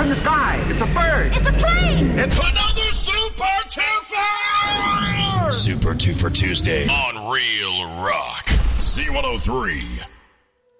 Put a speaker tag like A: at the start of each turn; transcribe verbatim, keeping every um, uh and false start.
A: in the sky. It's a bird.
B: It's a plane.
A: It's
C: another Super Two for
D: Super Two for Tuesday on Real Rock.
C: C one oh three.